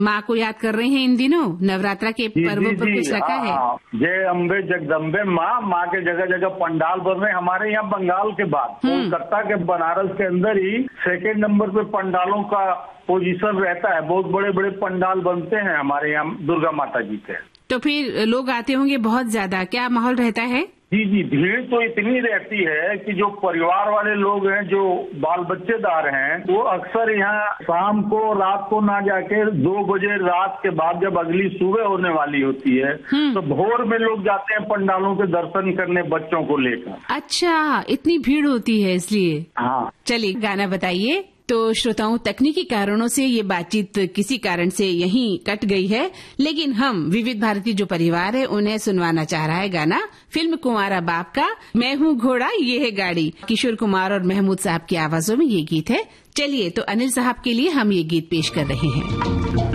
माँ को याद कर रहे हैं इन दिनों, नवरात्रा के पर्वों पर कुछ रखा है? जय अम्बे जगदम्बे माँ के जगह जगह पंडाल बन रहे। हमारे यहाँ बंगाल के बाद कोलकाता के बनारस के अंदर ही सेकेंड नंबर पे पंडालों का पोजीशन रहता है। बहुत बड़े बड़े पंडाल बनते हैं हमारे यहाँ दुर्गा माता जी के। तो फिर लोग आते होंगे बहुत ज्यादा, क्या माहौल रहता है? जी, भीड़ तो इतनी रहती है कि जो परिवार वाले लोग हैं, जो बाल बच्चेदार हैं, वो अक्सर यहाँ शाम को रात को ना जाके 2 बजे रात के बाद जब अगली सुबह होने वाली होती है तो भोर में लोग जाते हैं पंडालों के दर्शन करने बच्चों को लेकर। अच्छा, इतनी भीड़ होती है इसलिए। हाँ, चलिए गाना बताइए। तो श्रोताओं, तकनीकी कारणों से ये बातचीत किसी कारण से यहीं कट गई है, लेकिन हम विविध भारती जो परिवार है उन्हें सुनवाना चाह रहा है गाना फिल्म कुंवारा बाप का मैं हूँ घोड़ा ये है गाड़ी। किशोर कुमार और महमूद साहब की आवाजों में ये गीत है। चलिए, तो अनिल साहब के लिए हम ये गीत पेश कर रहे हैं।